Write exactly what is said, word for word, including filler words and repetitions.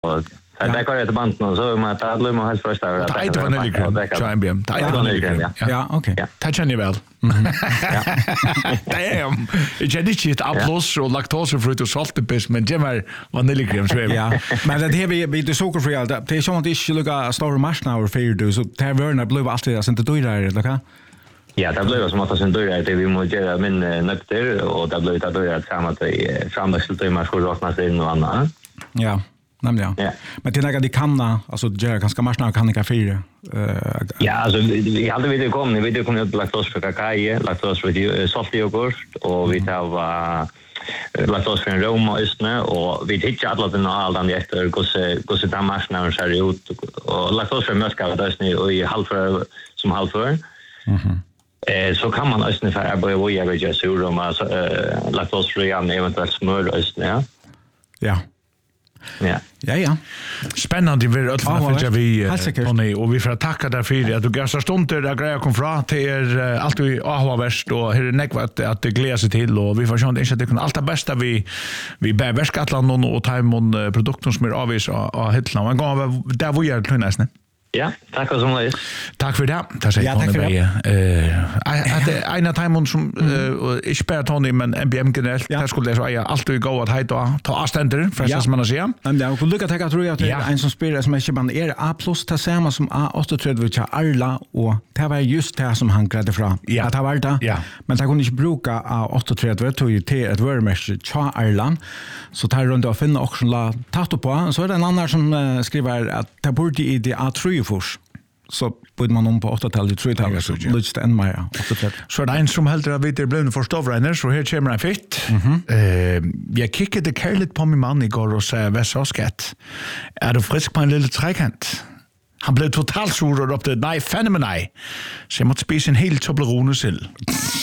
det går ett band nu så man tar det man helst först där. Det är vaniljkrem. Champion. Det är vaniljkrem. Ja, okej. Det känner jag väl. Ja. Damn. Jag känner inte ett applås och laktosefritt och saltpiss men det var vaniljkrem så ja. Men det här vi vi det sockerfri allt. Det är som att det inte lukar stora marshmallow för du så det var blev alltid alltså inte dyrare eller kan? Ja, det blev som att sen dyrare det vi måste göra men nötter och det blev det dyrare samma till framväxel till man skulle räkna sig in och annat. Ja. Nämligen. Ja. Men det är något de kan alltså göra ganska marknad kan inte fyra. Uh, ja, alltså vi hade vi det kom, vi det kom ut laktosfri kakao, laktosfri saltyoghurt och vi tar laktosfri Roma istne och vi tittar alla den all den efter hur hur så där marknaden ser ut och laktosfri mjölk där är i halvför som halvför. Mhm. Eh så kan man istne för att börja göra just så om alltså laktosfri och eventuellt smör istne. Ja. Ja. Ja. Ja, ja. Spännande vi öll för att vi Tony och vi får tacka där för att du gav så stunder där grejer kom från till er allt vi har värst och hur näck vad att det glädjer sig till och vi får se inte att det kan allt det bästa vi vi bär Skatland och Taimon produkter som är avis och hitla man går där vi är nästan. Ja, tack så mycket. Tack för det. Tack så mycket. Eh att det ena Taimon som är spärrat Tony men M B M generellt där skulle det så allt vi går att hejta ta avständer för som man säger. Men det är lycka tack att tror jag att det är en som spelar som är man är A plus ta samma som A åttiotre vilka alla och det var just det som han grädde från. Ja. Att ha varit det. Ja. Men det kunde inte bruka A åttiotre tog ju till ett wordmesh cha Ireland. Så tar runt och finna också la tatt på så är det en annan som skriver att det borde i det A tre fors. Så borde man om på åtta-talet, tre-talet, så lyst det än mer. Så det är en som heldur att vi är blivna förståvrenner, så här kommer en fitt. Jag kickade kärligt på min man igår och sa, vad så skatt? Är du frisk på en lille trekant? Han blev totalt sur och ropte, nej, fandme nej. Så jag måtte spise en hel Toblerone selv.